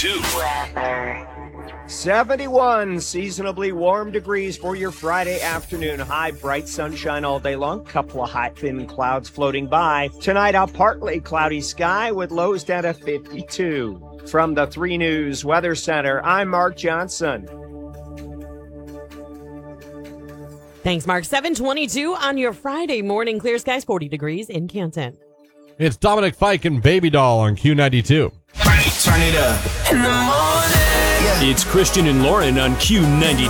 Weather. 71 seasonably warm degrees for your Friday afternoon. High, bright sunshine all day long. Couple of hot, thin clouds floating by. Tonight, a partly cloudy sky with lows down to 52. From the 3 News Weather Center, I'm Mark Johnson. Thanks, Mark. 7:22 on your Friday morning. Clear skies, 40 degrees in Canton. It's Dominic Fike and Baby Doll on Q92. Turn it up. In the morning. It's Christian and Lauren on Q92.